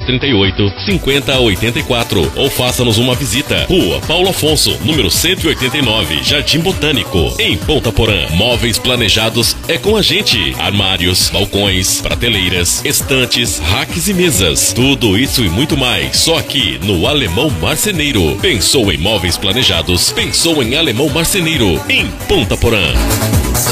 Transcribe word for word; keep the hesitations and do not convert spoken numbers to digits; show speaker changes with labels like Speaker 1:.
Speaker 1: trinta e oito, cinquenta, oitenta e quatro ou faça-nos uma visita. Rua Paulo Afonso, número cento e oitenta e nove, Jardim Botânico, em Ponta Porã. Móveis planejados é com a gente. Armários, balcões, prateleiras, estantes, racks e mesas. Tudo isso e muito mais, só aqui no Alemão Marceneiro. Pensou em móveis planejados? Pensou em Alemão Marceneiro, em Ponta Porã.